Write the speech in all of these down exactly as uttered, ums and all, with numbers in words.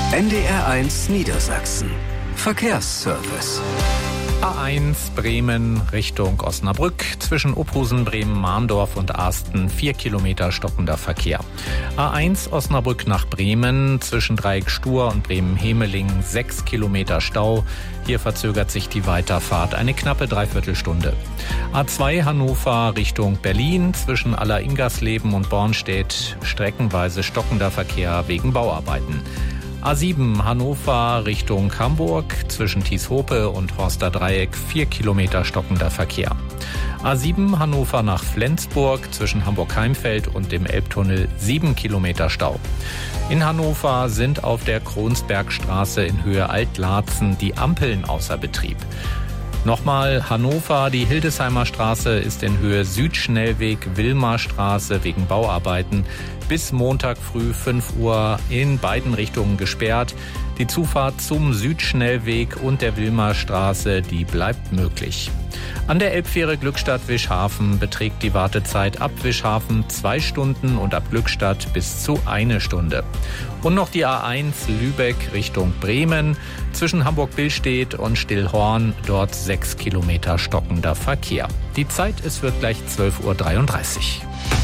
N D R eins Niedersachsen. Verkehrsservice. A eins Bremen Richtung Osnabrück. Zwischen Ophusen, Bremen, Mahndorf und Asten vier Kilometer stockender Verkehr. A eins Osnabrück nach Bremen. Zwischen Dreieck Stur und Bremen-Hemeling sechs Kilometer Stau. Hier verzögert sich die Weiterfahrt eine knappe Dreiviertelstunde. A zwei Hannover Richtung Berlin. Zwischen Aller-Ingersleben und Bornstedt streckenweise stockender Verkehr wegen Bauarbeiten. A sieben Hannover Richtung Hamburg, zwischen Tieshope und Horster Dreieck vier Kilometer stockender Verkehr. A sieben Hannover nach Flensburg, zwischen Hamburg-Heimfeld und dem Elbtunnel sieben Kilometer Stau. In Hannover sind auf der Kronsbergstraße in Höhe Altlarzen die Ampeln außer Betrieb. Nochmal Hannover, die Hildesheimer Straße ist in Höhe Südschnellweg Wilmarstraße wegen Bauarbeiten bis Montag früh fünf Uhr in beiden Richtungen gesperrt. Die Zufahrt zum Südschnellweg und der Wilmarstraße, die bleibt möglich. An der Elbfähre Glückstadt-Wischhafen beträgt die Wartezeit ab Wischhafen zwei Stunden und ab Glückstadt bis zu eine Stunde. Und noch die A eins Lübeck Richtung Bremen. Zwischen Hamburg-Billstedt und Stillhorn, dort sechs Kilometer stockender Verkehr. Die Zeit, es wird gleich zwölf Uhr dreiunddreißig.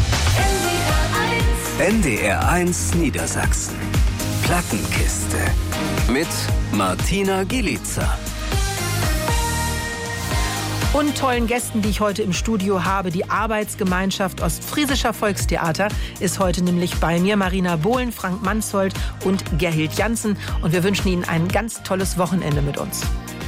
N D R eins Niedersachsen. Plattenkiste. Mit Martina Gielica. Und tollen Gästen, die ich heute im Studio habe. Die Arbeitsgemeinschaft Ostfriesischer Volkstheater ist heute nämlich bei mir. Marina Bohlen, Frank Manshold und Gerhild Janssen. Und wir wünschen Ihnen ein ganz tolles Wochenende mit uns.